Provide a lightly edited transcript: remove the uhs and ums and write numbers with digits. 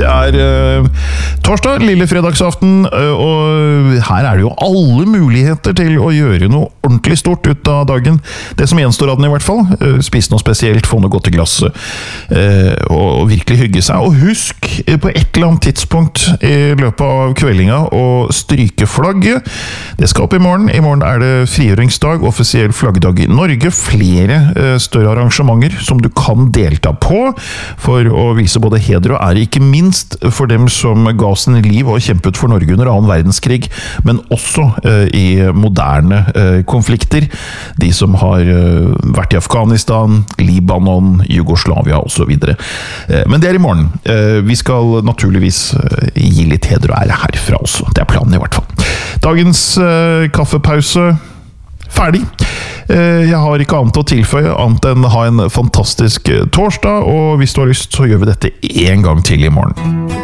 Det torsdag, lille fredagsaften, og her det jo alle muligheter til å gjøre noe ordentlig stort ut av dagen. Det som gjenstår av den i hvert fall. Spise noe spesielt, få noe godt i glasset, og virkelig hygge seg. Og husk på et eller annet tidspunkt i løpet av kveldinga å stryke flagget. Det skal opp i morgen. I morgen det frigjøringsdag, offisiell flaggdag i Norge. Flere større arrangementer som du kan delta på for å vise både heder og ære, ikke minst for dem som ga sine liv og kjempet for Norge under 2. verdenskrig, men også i moderne konflikter. De som har vært i Afghanistan, Libanon, Jugoslavia og så videre. Men det i morgen. Vi skal naturligvis gi litt heder og ære herfra også. Det planen i hvert fall. Dagens kaffepause ferdig. Jeg har ikke annet å tilføye, annet enn ha en fantastisk torsdag, og hvis du har lyst så gjør vi dette en gang til i morgen.